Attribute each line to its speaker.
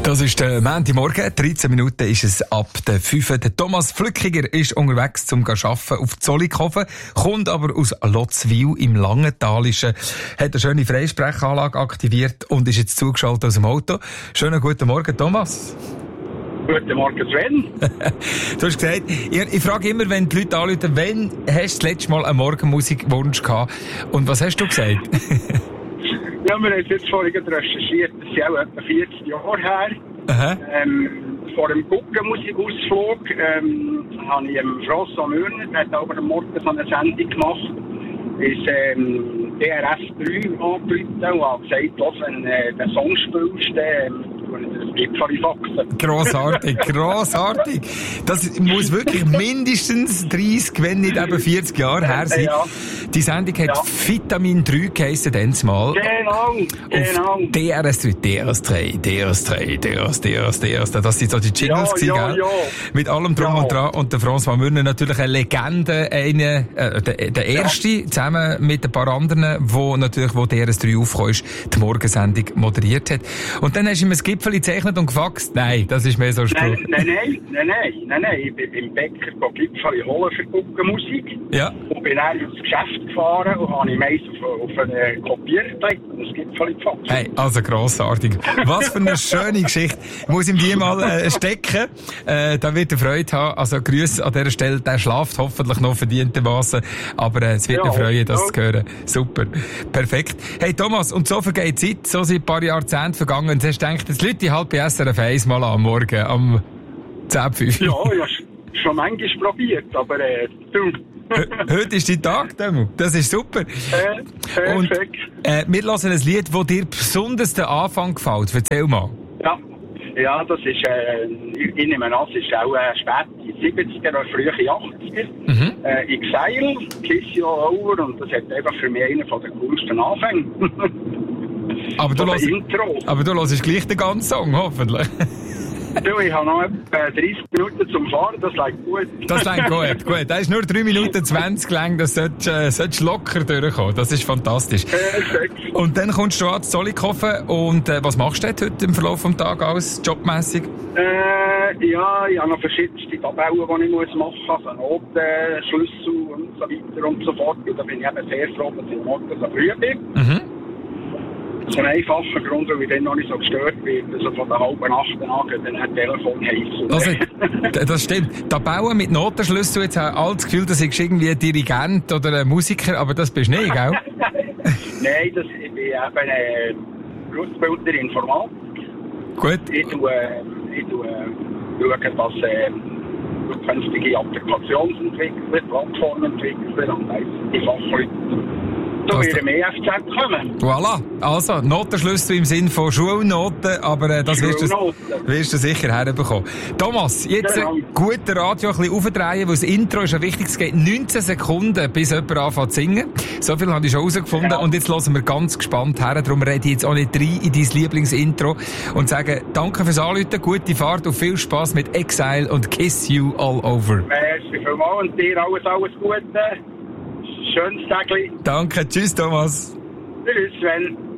Speaker 1: Das ist der Montagmorgen. 13 Minuten ist es ab der 5. Der Thomas Flückiger ist unterwegs zum Arbeiten auf Zollikofen, kommt aber aus Lotzwil im Langentalischen, hat eine schöne Freisprechanlage aktiviert und ist jetzt zugeschaltet aus dem Auto. Schönen guten Morgen, Thomas.
Speaker 2: Guten Morgen, Sven.
Speaker 1: Du hast gesagt, ich frage immer, wenn die Leute anrufen, wann hast du das letzte Mal einen Morgenmusikwunsch gehabt? Und was hast du gesagt?
Speaker 2: Ja, wir haben es jetzt vorhin recherchiert, das ist auch etwa 40 Jahre her.
Speaker 1: Aha.
Speaker 2: Vor dem Guggenmusikausflug habe ich François Mürner, der hat aber am Morgen so eine Sendung gemacht, ist DRS 3 angerufen und hat gesagt, dass, wenn der Song spielst, das Gipfel wachsen.
Speaker 1: Grossartig, grossartig. Das muss wirklich mindestens 30, wenn nicht eben 40 Jahre her sein.
Speaker 2: Ja.
Speaker 1: Die Sendung hat Vitamin 3 geheissen, damals.
Speaker 2: Genau.
Speaker 1: Auf DRS3. Das sind so die Jingles gewesen, gell?
Speaker 2: Ja.
Speaker 1: Mit allem drum und dran. Und der François Mürner natürlich eine Legende, der erste, zusammen mit ein paar anderen, wo DRS3 aufgekommen ist, die Morgensendung moderiert hat. Und dann hast du ihm ein Gipfel gezeichnet und gefaxt. Nein, das ist mehr so ein Spruch.
Speaker 2: Nein. Ich bin beim Bäcker Gipfel holen für Guggenmusik.
Speaker 1: Ja.
Speaker 2: Und bin dann ins Geschäft gefahren und habe meist auf eine Kopierblech und das Gipfel gefaxt.
Speaker 1: Hey, also grossartig. Was für eine schöne Geschichte. Ich muss ihm die mal stecken. Da wird er Freude haben. Also Grüße an dieser Stelle. Der schlaft hoffentlich noch verdientermassen. Aber es wird ihn freuen, das zu hören. Super. Perfekt. Hey Thomas, und so vergeht die Zeit. So sind ein paar Jahrzehnte vergangen. Und hast du gedacht, jetzt Leute halt bei SRF 1 mal am Morgen, am 10:05.
Speaker 2: Ja, ich habe schon manchmal probiert, aber du.
Speaker 1: Heute ist dein Tag, Demo. Das ist super.
Speaker 2: Perfekt.
Speaker 1: Und wir hören ein Lied, das dir besonders den Anfang gefällt. Erzähl mal.
Speaker 2: Ja, das ist, ich nehme an, das ist auch spät in 70er oder frühe 80er. Exile, Kiss You All Over, und das hat einfach für mich einen der coolsten Anfänge.
Speaker 1: Aber du hörst gleich den ganzen Song, hoffentlich.
Speaker 2: Du, ich habe noch etwa 30 Minuten zum Fahren, das läuft gut.
Speaker 1: Das läuft gut. Das ist nur 3 Minuten 20 lang, das solltest locker durchkommen. Das ist fantastisch.
Speaker 2: Perfekt.
Speaker 1: Und dann kommst du an zu Zollikofen und was machst du heute im Verlauf des Tages alles, jobmässig?
Speaker 2: Ja, ich habe noch verschiedenste Tabellen, die ich machen muss, also Notenschlüssel und so weiter und so fort. Und da bin ich eben sehr froh, dass ich morgen so früh bin. Das ist ein einfacher Grund, weil ich dann noch nicht so gestört werde. Also von der halben Nacht an geht dann ein Telefon heiß.
Speaker 1: Also, das stimmt. Tabellen mit Notenschlüssel, jetzt habe ich all das Gefühl, dass ich irgendwie ein Dirigent oder ein Musiker, aber das bist du nicht, gell?
Speaker 2: Nein, ich bin eben Berufsbilder Informatik.
Speaker 1: Gut.
Speaker 2: Ich schaue, dass zukünftige Applikationsentwickler, Plattformentwickler und die Fachleute zu ihrem EFZ kommen.
Speaker 1: Voilà. Also, Notenschlüssel im Sinn von Schulnoten, aber das wirst du sicher herbekommen. Thomas, jetzt gut den Radio ein bisschen aufdrehen, weil das Intro ist ja wichtig. Es geht 19 Sekunden, bis jemand anfängt zu singen. So viel habe ich schon herausgefunden. Genau. Und jetzt hören wir ganz gespannt her. Darum rede ich jetzt auch nicht rein in dein Lieblingsintro und sage danke fürs Anrufen, gute Fahrt und viel Spass mit Exile und Kiss You All Over.
Speaker 2: Merci vielmals und dir alles Gute. Schönes Tag.
Speaker 1: Danke, tschüss Thomas.
Speaker 2: Tschüss, Sven.